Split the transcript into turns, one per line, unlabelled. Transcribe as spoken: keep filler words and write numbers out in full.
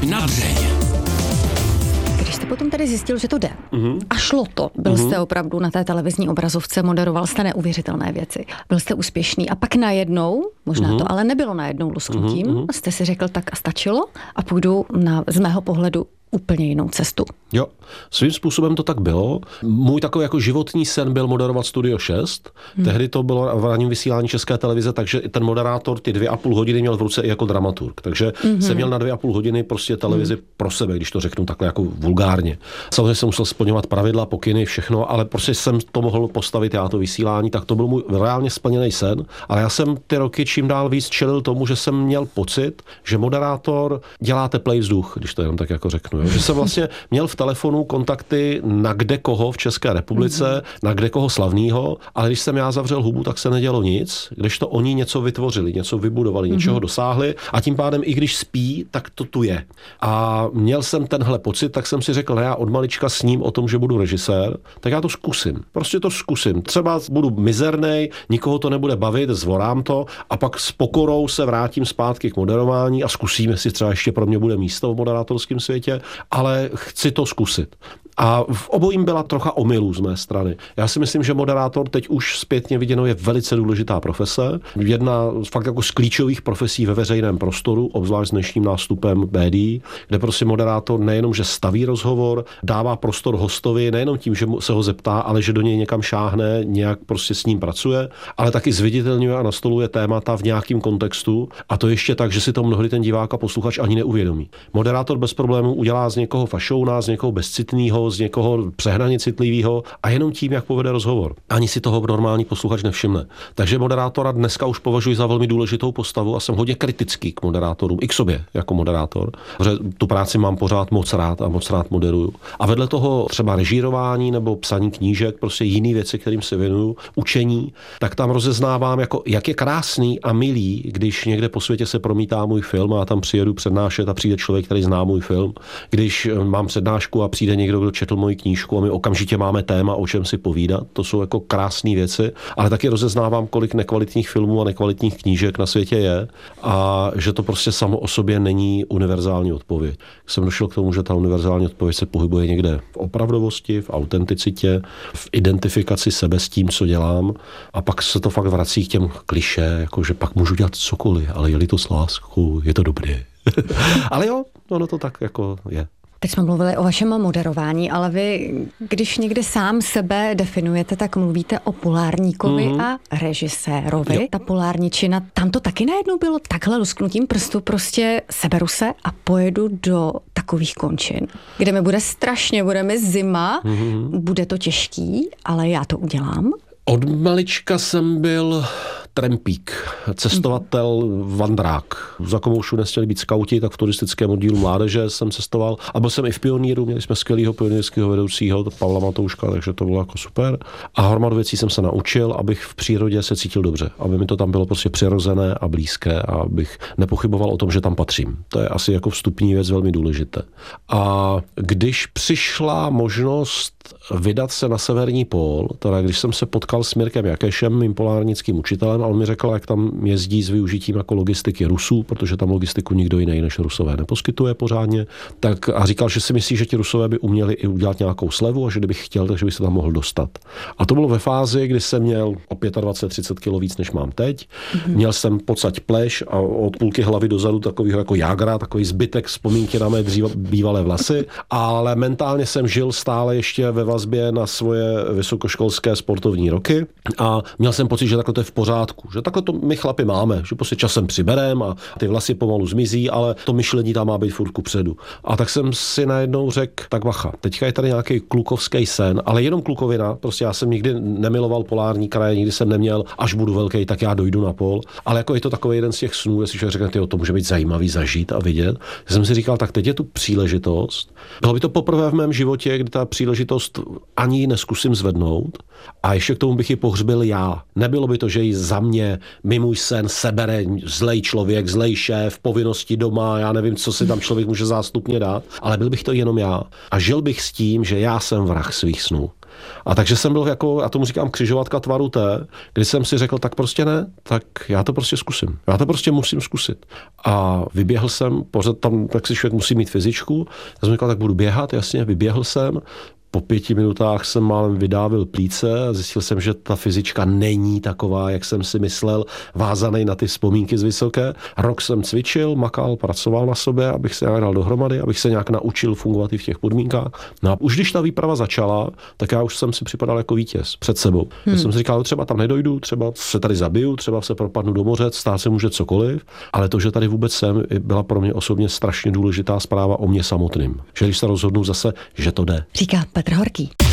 Na dřeň.
Když jste potom tady zjistil, že to jde
Mm-hmm.
a šlo to, byl
Mm-hmm.
jste opravdu na té televizní obrazovce, moderoval jste neuvěřitelné věci, byl jste úspěšný a pak najednou, možná mm-hmm. to ale nebylo najednou lusknutím, mm-hmm. jste si řekl tak a stačilo a půjdu na, z mého pohledu úplně jinou cestu.
Jo, svým způsobem to tak bylo. Můj takový jako životní sen byl moderovat Studio šest. Hmm. Tehdy to bylo v ranním vysílání České televize, takže ten moderátor ty dvě a půl hodiny měl v ruce i jako dramaturg. Takže hmm. jsem měl na dvě a půl hodiny prostě televizi hmm. pro sebe, když to řeknu takhle jako vulgárně. Samozřejmě jsem musel splňovat pravidla, pokyny, všechno, ale prostě jsem to mohl postavit já to vysílání, tak to byl můj reálně splněný sen. Ale já jsem ty roky čím dál víc čelil tomu, že jsem měl pocit, že moderátor dělá teplej vzduch, když to jenom tak jako řeknu. Jo? Že jsem vlastně měl v telefonu kontakty na kde koho v České republice, mm-hmm. na kde koho slavného, ale když jsem já zavřel hubu, tak se nedělo nic, kdežto oni něco vytvořili, něco vybudovali, mm-hmm. něčeho dosáhli a tím pádem i když spí, tak to tu je. A měl jsem tenhle pocit, tak jsem si řekl, ne, já od malička sním o tom, že budu režisér, tak já to zkusím. Prostě to zkusím. Třeba budu mizernej, nikoho to nebude bavit, zvorám to a pak s pokorou se vrátím zpátky k moderování a zkusím, jestli třeba ještě pro mě bude místo v moderátorském světě, ale chci to zkusit. A v obojím byla trocha omylů z mé strany. Já si myslím, že moderátor teď už zpětně viděno je velice důležitá profese. Jedna fakt jako z klíčových profesí ve veřejném prostoru, obzvlášť s dnešním nástupem médií, kde prostě moderátor nejenom, že staví rozhovor, dává prostor hostovi, nejenom tím, že se ho zeptá, ale že do něj někam šáhne, nějak prostě s ním pracuje, ale taky zviditelňuje a nastoluje témata v nějakém kontextu. A to ještě tak, že si to mnohdy ten divák a posluchač ani neuvědomí. Moderátor bez problémů udělá z někoho fašouna, z někoho bezcitného, z někoho přehnaně citlivého a jenom tím, jak povede rozhovor. Ani si toho normální posluchač nevšimne. Takže moderátora dneska už považuji za velmi důležitou postavu a jsem hodně kritický k moderátorům, i k sobě jako moderátor, protože tu práci mám pořád moc rád a moc rád moderuju. A vedle toho třeba režírování nebo psaní knížek, prostě jiný věci, kterým se věnuju, učení, tak tam rozeznávám, jako, jak je krásný a milý, když někde po světě se promítá můj film a já tam přijedu přednášet a přijde člověk, který zná můj film. Když mám přednášku a přijde někdo, kdo četl moji knížku a my okamžitě máme téma, o čem si povídat. To jsou jako krásné věci, ale taky rozeznávám, kolik nekvalitních filmů a nekvalitních knížek na světě je a že to prostě samo o sobě není univerzální odpověď. Jsem došel k tomu, že ta univerzální odpověď se pohybuje někde v opravdovosti, v autenticitě, v identifikaci sebe s tím, co dělám a pak se to fakt vrací k těm klišé, jako že pak můžu dělat cokoliv, ale je-li to s láskou, je to dobré. Ale jo, ono to tak jako je.
Teď jsme mluvili o vašem moderování, ale vy, když někdy sám sebe definujete, tak mluvíte o polárníkovi mm-hmm. a režisérovi. Jo. Ta polárničina, tam to taky najednou bylo takhle lusknutím prstu, prostě seberu se a pojedu do takových končin, kde mi bude strašně, bude mi zima, mm-hmm. bude to těžký, ale já to udělám.
Od malička jsem byl trampík, cestovatel, vandrák. Za Komoušu nestěli být skauti, tak v turistickém oddílu mládeže jsem cestoval. A byl jsem i v Pionýru, měli jsme skvělýho pionýrského vedoucího, Pavla Matouška, takže to bylo jako super. A hromadu věcí jsem se naučil, abych v přírodě se cítil dobře. Aby mi to tam bylo prostě přirozené a blízké a abych nepochyboval o tom, že tam patřím. To je asi jako vstupní věc velmi důležité. A když přišla možnost vydat se na severní pól, teda když jsem se potkal s Mirkem Jakešem, mým polárnickým učitelem, a on mi řekl, jak tam jezdí s využitím jako logistiky Rusů, protože tam logistiku nikdo jiný než Rusové neposkytuje pořádně, tak a říkal, že si myslí, že ti Rusové by uměli i udělat nějakou slevu a že kdybych chtěl, takže by se tam mohl dostat. A to bylo ve fázi, kdy jsem měl o dvacet pět třicet kilo víc, než mám teď. Mm-hmm. Měl jsem pocať pleš a od půlky hlavy dozadu takovýho jako jágra, takový zbytek vzpomínky na mé dříve bývalé vlasy, ale mentálně jsem žil stále ještě ve vazbě na svoje vysokoškolské sportovní roky a měl jsem pocit, že takhle to je v pořádku, že takhle to my chlapi máme, že prostě časem přiberem a ty vlasy pomalu zmizí, ale to myšlení tam má být furt kupředu. A tak jsem si najednou řekl, tak bacha, teďka je tady nějaký klukovský sen, ale jenom klukovina, prostě já jsem nikdy nemiloval polární kraje, nikdy jsem neměl, až budu velký, tak já dojdu na pol, ale jako je to takový jeden z těch snů, jestli člověk řekne, ty, to může být zajímavý zažít a vidět. Já jsem si říkal, tak teď je tu příležitost. Bylo by to poprvé v mém životě, kdy ta příležitost ani neskusím zvednout a ještě k tomu bych ji pohřbil já. Nebylo by to, že ji za mě, mi můj sen sebere zlej člověk, zlej šéf, povinnosti doma, já nevím, co si tam člověk může zástupně dát, ale byl bych to jenom já. A žil bych s tím, že já jsem vrah svých snů. A takže jsem byl jako, a tomu říkám křižovatka tvaru té, kdy jsem si řekl, tak prostě ne, tak já to prostě zkusím. Já to prostě musím zkusit. A vyběhl jsem, pořád tam, tak si člověk musí mít fyzičku, já jsem říkal, tak budu běhat, jasně, vyběhl jsem. Po pěti minutách jsem málem vydávil plíce a zjistil jsem, že ta fyzička není taková, jak jsem si myslel, vázaný na ty vzpomínky z Vysoké. Rok jsem cvičil, makal, pracoval na sobě, abych se nějak dal dohromady, abych se nějak naučil fungovat i v těch podmínkách. No a už když ta výprava začala, tak já už jsem si připadal jako vítěz před sebou. Hmm. Já jsem si říkal, třeba tam nedojdu, třeba se tady zabiju, třeba se propadnu do moře, stát se může cokoliv, ale to, že tady vůbec jsem, byla pro mě osobně strašně důležitá zpráva o mě samotným. Že když se rozhodnu zase, že to jde.
Říká Petr Horký.